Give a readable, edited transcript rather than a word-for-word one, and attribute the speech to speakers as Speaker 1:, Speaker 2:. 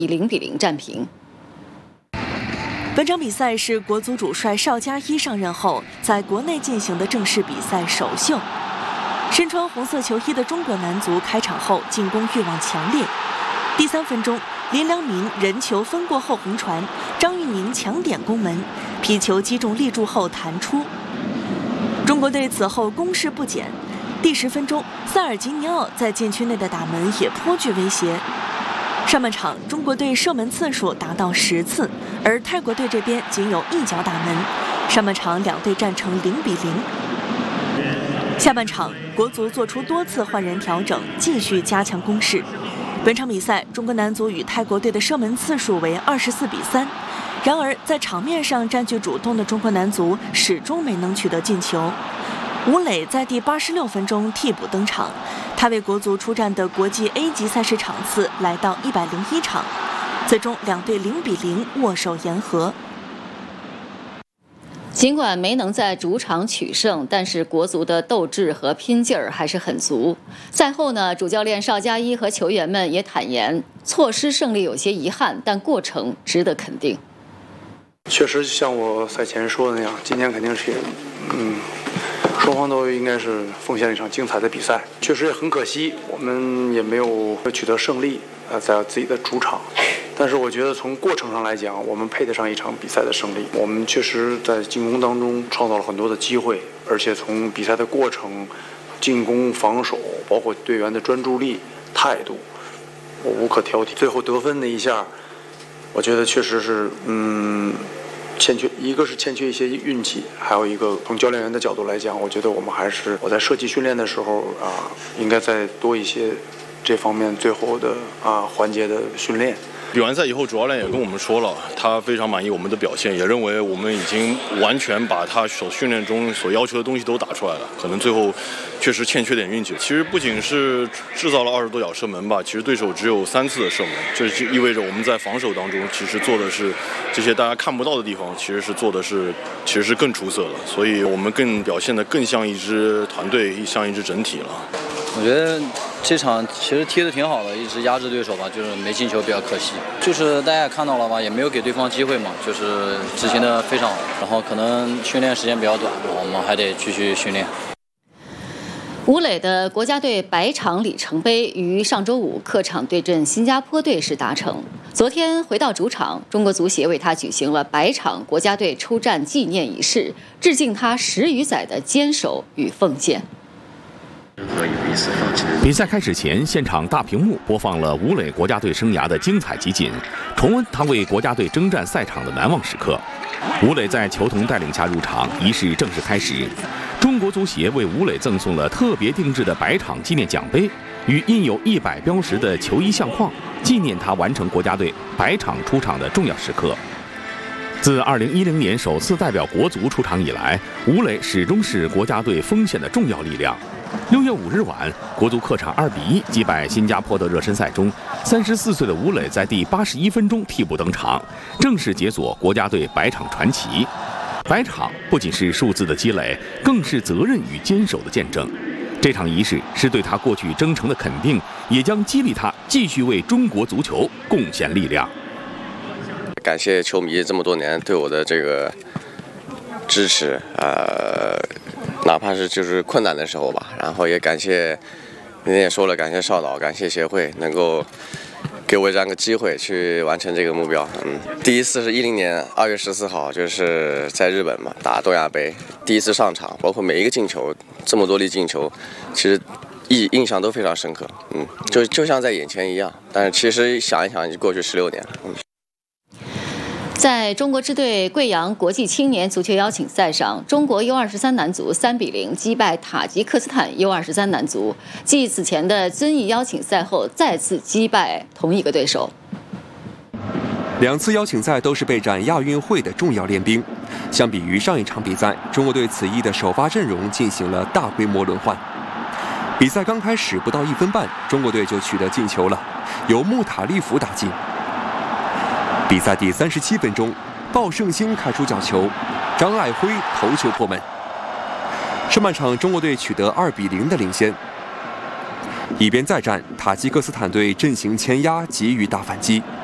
Speaker 1: 以0-0战平。
Speaker 2: 本场比赛是国足主帅邵佳一上任后在国内进行的正式比赛首秀。身穿红色球衣的中国男足开场后进攻欲望强烈。第3分钟，林良铭人球分过后横传，张玉宁抢点攻门，皮球击中立柱后弹出。中国队此后攻势不减。第10分钟，塞尔吉尼奥在禁区内的打门也颇具威胁。上半场，中国队射门次数达到10次，而泰国队这边仅有1脚打门。上半场两队战成0-0。下半场，国足做出多次换人调整，继续加强攻势。本场比赛，中国男足与泰国队的射门次数为24-3。然而，在场面上占据主动的中国男足始终没能取得进球。吴磊在第86分钟替补登场，他为国足出战的国际 A 级赛事场次来到101场，最终两队0-0握手言和。
Speaker 1: 尽管没能在主场取胜，但是国足的斗志和拼劲儿还是很足。赛后呢，主教练邵佳一和球员们也坦言，错失胜利有些遗憾，但过程值得肯定。
Speaker 3: 确实像我赛前说的那样，今天肯定是双方都应该是奉献了一场精彩的比赛，确实也很可惜，我们也没有取得胜利，在自己的主场。但是我觉得从过程上来讲，我们配得上一场比赛的胜利。我们确实在进攻当中创造了很多的机会，而且从比赛的过程、进攻、防守，包括队员的专注力、态度，我无可挑剔。最后得分的一下，我觉得确实是一个是欠缺一些运气，还有一个从教练员的角度来讲，我觉得我在设计训练的时候应该再多一些这方面最后的环节的训练。
Speaker 4: 比完赛以后，主教练也跟我们说了，他非常满意我们的表现，也认为我们已经完全把他所训练中所要求的东西都打出来了。可能最后确实欠缺点运气。其实不仅是制造了20多脚射门吧，其实对手只有3次的射门，这就意味着我们在防守当中其实做的是这些大家看不到的地方，其实是更出色的。所以我们表现得更像一支团队，像一支整体了。
Speaker 5: 我觉得这场其实踢得挺好的，一直压制对手吧，就是没进球比较可惜。就是大家也看到了吧，也没有给对方机会嘛，就是执行得非常好。然后可能训练时间比较短，我们还得继续训练。
Speaker 1: 吴磊的国家队100场里程碑于上周五客场对阵新加坡队时达成。昨天回到主场，中国足协为他举行了100场国家队出战纪念仪式，致敬他10余载的坚守与奉献。
Speaker 6: 比赛开始前，现场大屏幕播放了吴磊国家队生涯的精彩集锦，重温他为国家队征战赛场的难忘时刻。吴磊在球童带领下入场，仪式正式开始。中国足协为吴磊赠送了特别定制的100场纪念奖杯与印有100标识的球衣相框，纪念他完成国家队100场出场的重要时刻。自2010年首次代表国足出场以来，吴磊始终是国家队锋线的重要力量。6月5日晚，国足客场2-1击败新加坡的热身赛中，34岁的吴磊在第81分钟替补登场，正式解锁国家队100场传奇。100场不仅是数字的积累，更是责任与坚守的见证。这场仪式是对他过去征程的肯定，也将激励他继续为中国足球贡献力量。
Speaker 7: 感谢球迷这么多年对我的这个支持，哪怕是就是困难的时候吧，然后也感谢您也说了，感谢邵导，感谢协会能够给我这样一个机会去完成这个目标。第一次是2010年2月14号，就是在日本嘛打东亚杯，第一次上场，包括每一个进球，这么多粒进球，其实印象都非常深刻。就像在眼前一样，但是其实想一想，已经过去16年了。
Speaker 1: 在中国支队贵阳国际青年足球邀请赛上，中国 U23 男足3-0击败塔吉克斯坦 U23 男足，继此前的遵义邀请赛后再次击败同一个对手。
Speaker 8: 2次邀请赛都是备战亚运会的重要练兵，相比于上一场比赛，中国队此役的首发阵容进行了大规模轮换。比赛刚开始不到1分半，中国队就取得进球了，由穆塔利夫打进。比赛第37分钟，鲍胜兴开出角球，张爱辉头球破门。上半场中国队取得2-0的领先。一边再战，塔吉克斯坦队阵型牵压，急于大反击。